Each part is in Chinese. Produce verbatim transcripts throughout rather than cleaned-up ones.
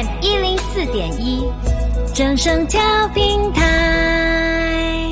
M 一零四点一，正声调频台。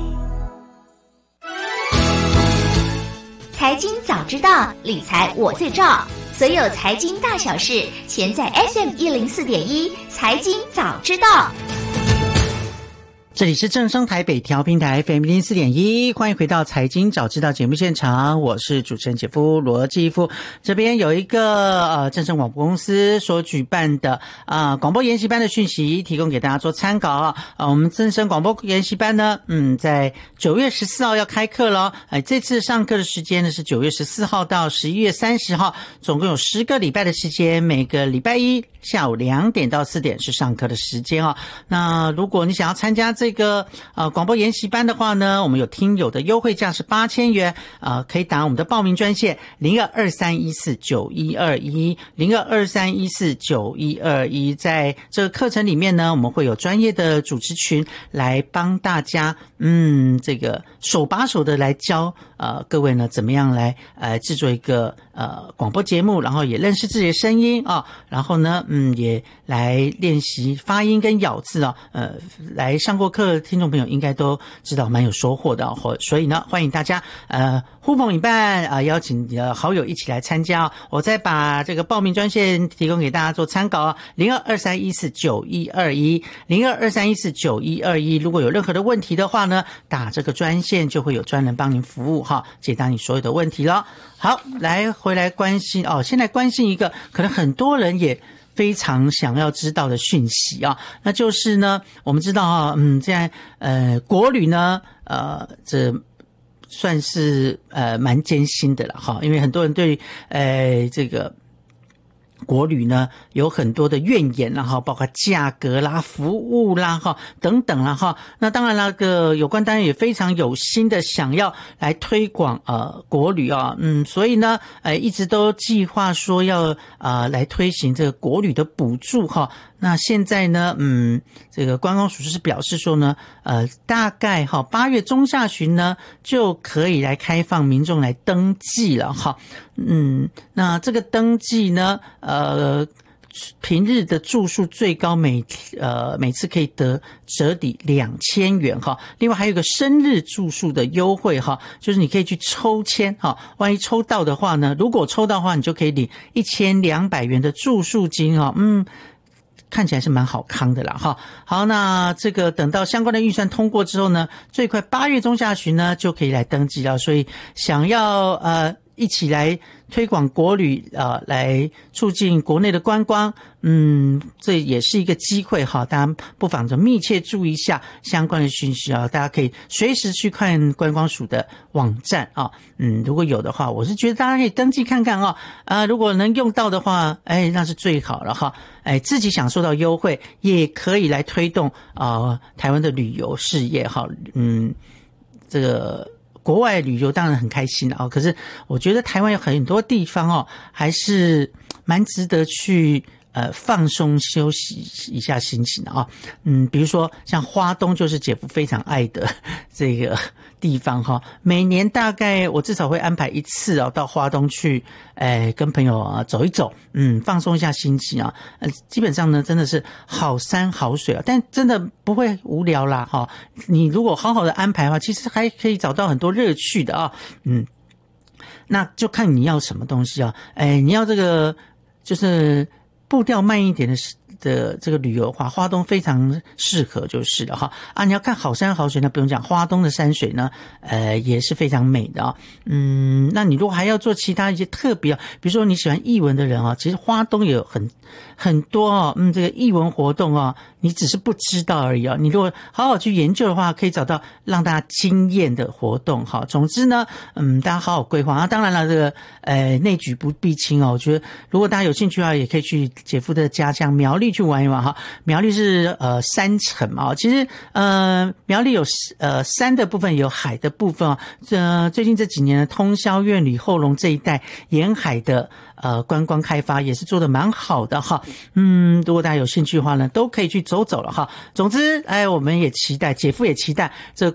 财经早知道，理财我最照。所有财经大小事，全在 S M 一零四点一财经早知道。 这里是正声台北调频台 F M 一零四点一，欢迎回到财经早知道节目现场，我是主持人姐夫罗继夫。这边有一个呃正声广播公司所举办的啊、呃、广播研习班的讯息，提供给大家做参考啊。呃，我们正声广播研习班呢，嗯，在九月十四号要开课了。哎，这次上课的时间呢是九月十四号到十一月三十号，总共有十个礼拜的时间，每个礼拜一下午两点到四点是上课的时间啊。那如果你想要参加这个呃广播研习班的话呢，我们有听友的优惠价是八千元，呃可以打我们的报名专线零二二三一四九一二一 零二二三一四九一二一。在这个课程里面呢，我们会有专业的主持群来帮大家嗯这个手把手的来教呃各位呢怎么样来呃制作一个呃广播节目，然后也认识自己的声音啊，然后呢嗯也来练习发音跟咬字啊，呃来上过课的听众朋友应该都知道蛮有收获的，所以呢欢迎大家呃呼朋引伴啊、呃，邀请你的好友一起来参加。我再把这个报名专线提供给大家做参考啊，零二二三一四九一二一 零二二三一四九一二一。如果有任何的问题的话呢，打这个专线就会有专人帮您服务哈，解答你所有的问题了。好，来回来关心哦，现在关心一个可能很多人也非常想要知道的讯息啊，那就是呢，我们知道啊，嗯，现在呃国旅呢，呃这算是呃蛮艰辛的了哈，因为很多人对呃这个国旅呢有很多的怨言啦哈，包括价格啦、服务啦哈等等啦哈。那当然那个有关单位也非常有心的想要来推广呃国旅啊，嗯，所以呢呃一直都计划说要呃来推行这个国旅的补助哈。那现在呢，嗯，这个观光署是表示说呢，呃，大概哈八月中下旬呢就可以来开放民众来登记了哈，嗯，那这个登记呢，呃，平日的住宿最高每呃每次可以得折抵两千元哈，另外还有一个生日住宿的优惠哈，就是你可以去抽签哈，万一抽到的话呢，如果抽到的话，你就可以领一千两百元的住宿金哈，嗯。看起来是蛮好康的啦哈。好，那这个等到相关的预算通过之后呢，最快八月中下旬呢就可以来登记了。所以想要呃一起来推广国旅啊、呃，来促进国内的观光，嗯，这也是一个机会哈。大家不妨就密切注意一下相关的讯息啊，大家可以随时去看观光署的网站啊，嗯，如果有的话，我是觉得大家可以登记看看啊，啊，如果能用到的话，哎，那是最好了哈。哎，自己享受到优惠，也可以来推动啊、呃、台湾的旅游事业哈，嗯，这个。国外旅游当然很开心啊，可是我觉得台湾有很多地方哦，还是蛮值得去呃放松休息一下心情的啊。嗯，比如说像花东就是姐夫非常爱的这个地方哈，每年大概我至少会安排一次哦，到花东去，哎，跟朋友啊走一走，嗯，放松一下心情啊。呃，基本上呢，真的是好山好水啊，但真的不会无聊啦哈。你如果好好的安排的话，其实还可以找到很多乐趣的啊，嗯，那就看你要什么东西啊，哎，你要这个就是步调慢一点的的这个旅游的话，花东非常适合就是了哈。啊，你要看好山好水，那不用讲，花东的山水呢，呃，也是非常美的啊。嗯，那你如果还要做其他一些特别，比如说你喜欢艺文的人啊，其实花东也有很很多啊，嗯，这个艺文活动啊，你只是不知道而已啊。你如果好好去研究的话，可以找到让大家惊艳的活动哈。总之呢，嗯，大家好好规划啊。当然了，这个呃内举不避亲哦，我觉得如果大家有兴趣的话，也可以去姐夫的家乡苗栗去玩一玩哈。苗栗是呃山城嘛，其实呃苗栗有呃山的部分，也有海的部分啊。呃，最近这几年呢，通霄、苑里、后龙这一带沿海的呃观光开发也是做得蛮好的哈。嗯，如果大家有兴趣的话呢，都可以去走走了哈。总之，哎，我们也期待，姐夫也期待这